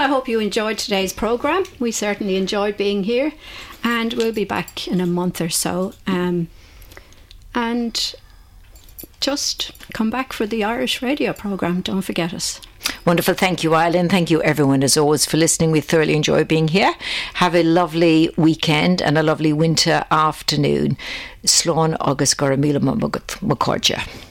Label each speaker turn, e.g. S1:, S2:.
S1: I hope you enjoyed today's programme. We certainly enjoyed being here, and we'll be back in a month or so. And just come back for the Irish radio programme. Don't forget us.
S2: Wonderful. Thank you, Eileen. Thank you, everyone, as always, for listening. We thoroughly enjoy being here. Have a lovely weekend and a lovely winter afternoon. Slán agus go raibh míle mac cordia.